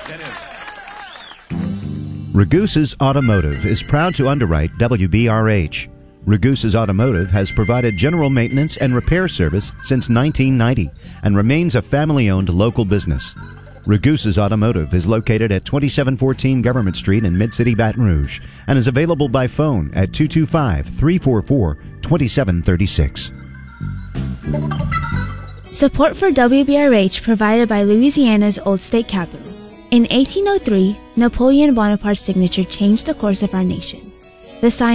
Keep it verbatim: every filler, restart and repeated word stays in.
Ragusa's Automotive is proud to underwrite W B R H. Ragusa's Automotive has provided general maintenance and repair service since nineteen ninety and remains a family-owned local business. Ragusa's Automotive is located at twenty-seven fourteen Government Street in Mid-City, Baton Rouge, and is available by phone at two two five, three four four, two seven three six. Support for W B R H provided by Louisiana's Old State Capitol. In eighteen oh three, Napoleon Bonaparte's signature changed the course of our nation. The sign